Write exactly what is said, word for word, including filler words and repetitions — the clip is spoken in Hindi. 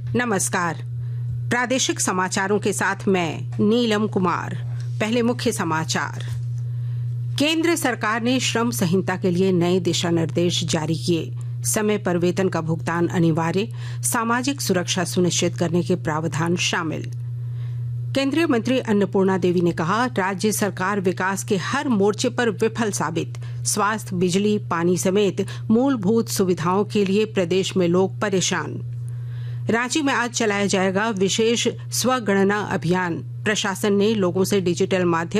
नमस्कार। प्रादेशिक समाचारों के साथ मैं नीलम कुमार। पहले मुख्य समाचार। केंद्र सरकार ने श्रम संहिता के लिए नए दिशा निर्देश जारी किए। समय पर वेतन का भुगतान अनिवार्य, सामाजिक सुरक्षा सुनिश्चित करने के प्रावधान शामिल। केंद्रीय मंत्री अन्नपूर्णा देवी ने कहा, राज्य सरकार विकास के हर मोर्चे पर विफल साबित। स्वास्थ्य, बिजली, पानी समेत मूलभूत सुविधाओं के लिए प्रदेश में लोग परेशान। रांची में आज चलाया जाएगा विशेष स्वगणना अभियान। प्रशासन ने लोगों से डिजिटल माध्यम